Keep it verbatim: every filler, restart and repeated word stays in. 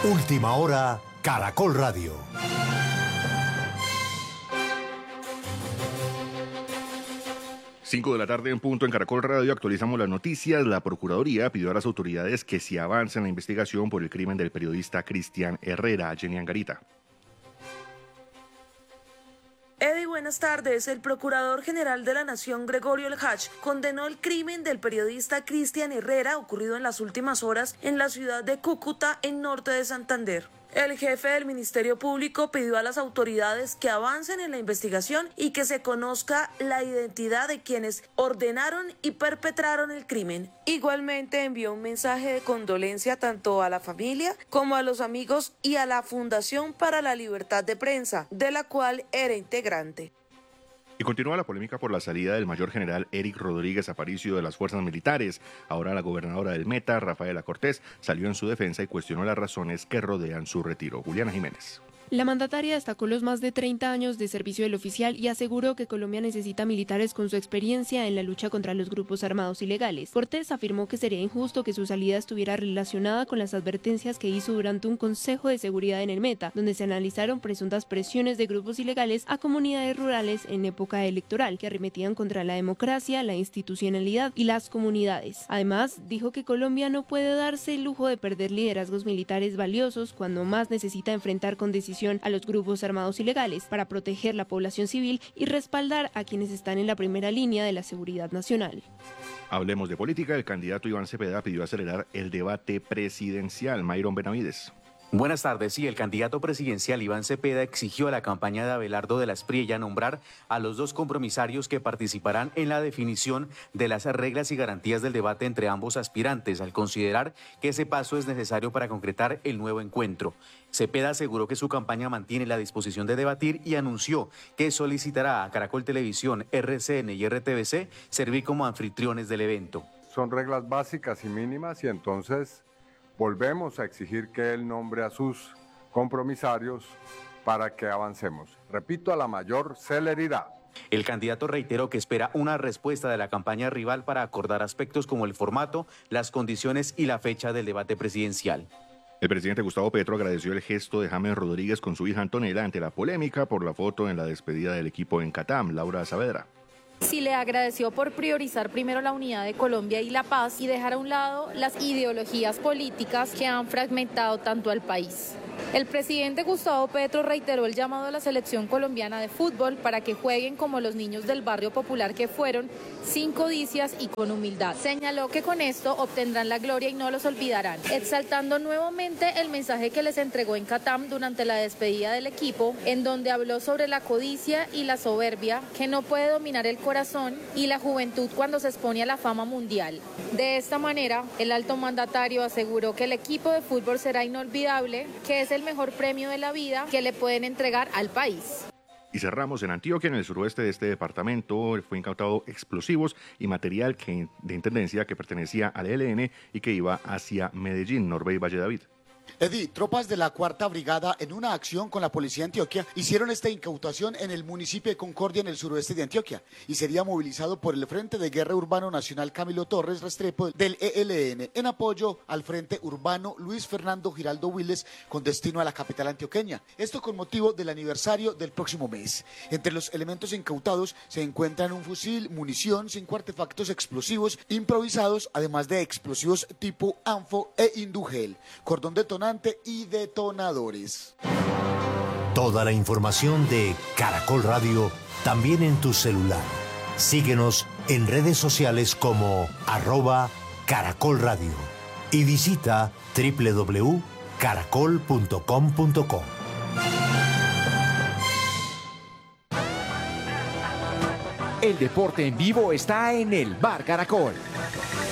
Última hora, Caracol Radio. Cinco de la tarde en punto en Caracol Radio, actualizamos las noticias. La Procuraduría pidió a las autoridades que se avance en la investigación por el crimen del periodista Cristian Herrera. Jenny Angarita. Eddie, buenas tardes. El Procurador General de la Nación, Gregorio El Hach, condenó el crimen del periodista Cristian Herrera ocurrido en las últimas horas en la ciudad de Cúcuta, en norte de Santander. El jefe del Ministerio Público pidió a las autoridades que avancen en la investigación y que se conozca la identidad de quienes ordenaron y perpetraron el crimen. Igualmente envió un mensaje de condolencia tanto a la familia como a los amigos y a la Fundación para la Libertad de Prensa, de la cual era integrante. Y continúa la polémica por la salida del mayor general Eric Rodríguez Aparicio de las fuerzas militares. Ahora la gobernadora del Meta, Rafaela Cortés, salió en su defensa y cuestionó las razones que rodean su retiro. Juliana Jiménez. La mandataria destacó los más de treinta años de servicio del oficial y aseguró que Colombia necesita militares con su experiencia en la lucha contra los grupos armados ilegales. Cortés afirmó que sería injusto que su salida estuviera relacionada con las advertencias que hizo durante un consejo de seguridad en el Meta, donde se analizaron presuntas presiones de grupos ilegales a comunidades rurales en época electoral, que arremetían contra la democracia, la institucionalidad y las comunidades. Además, dijo que Colombia no puede darse el lujo de perder liderazgos militares valiosos cuando más necesita enfrentar con decisión a los grupos armados ilegales para proteger la población civil y respaldar a quienes están en la primera línea de la seguridad nacional. Hablemos de política. El candidato Iván Cepeda pidió acelerar el debate presidencial. Mayron Benavides. Buenas tardes. Sí, el candidato presidencial Iván Cepeda exigió a la campaña de Abelardo de la Espriella nombrar a los dos compromisarios que participarán en la definición de las reglas y garantías del debate entre ambos aspirantes, al considerar que ese paso es necesario para concretar el nuevo encuentro. Cepeda aseguró que su campaña mantiene la disposición de debatir y anunció que solicitará a Caracol Televisión, R C N y R T V C servir como anfitriones del evento. Son reglas básicas y mínimas y entonces volvemos a exigir que él nombre a sus compromisarios para que avancemos. Repito, a la mayor celeridad. El candidato reiteró que espera una respuesta de la campaña rival para acordar aspectos como el formato, las condiciones y la fecha del debate presidencial. El presidente Gustavo Petro agradeció el gesto de James Rodríguez con su hija Antonella ante la polémica por la foto en la despedida del equipo en Catam. Laura Saavedra. Sí, le agradeció por priorizar primero la unidad de Colombia y la paz y dejar a un lado las ideologías políticas que han fragmentado tanto al país. El presidente Gustavo Petro reiteró el llamado a la selección colombiana de fútbol para que jueguen como los niños del barrio popular que fueron, sin codicias y con humildad. Señaló que con esto obtendrán la gloria y no los olvidarán, exaltando nuevamente el mensaje que les entregó en Catam durante la despedida del equipo, en donde habló sobre la codicia y la soberbia que no puede dominar el corazón y la juventud cuando se expone a la fama mundial. De esta manera, el alto mandatario aseguró que el equipo de fútbol será inolvidable, que es el mejor premio de la vida que le pueden entregar al país. Y cerramos en Antioquia, en el suroeste de este departamento, fue incautado explosivos y material que, de intendencia que pertenecía al E L N y que iba hacia Medellín. Norbey Valle David. Eddie, tropas de la Cuarta Brigada en una acción con la Policía de Antioquia hicieron esta incautación en el municipio de Concordia, en el suroeste de Antioquia, y sería movilizado por el Frente de Guerra Urbano Nacional Camilo Torres Restrepo del E L N en apoyo al Frente Urbano Luis Fernando Giraldo Willes con destino a la capital antioqueña. Esto con motivo del aniversario del próximo mes. Entre los elementos incautados se encuentran un fusil, munición, cinco artefactos explosivos improvisados, además de explosivos tipo Anfo e Indugel, cordón detonante y detonadores. Toda la información de Caracol Radio también en tu celular. Síguenos en redes sociales como arroba Caracol Radio y visita doble u doble u doble u punto caracol punto com punto co. El deporte en vivo está en el Bar Caracol.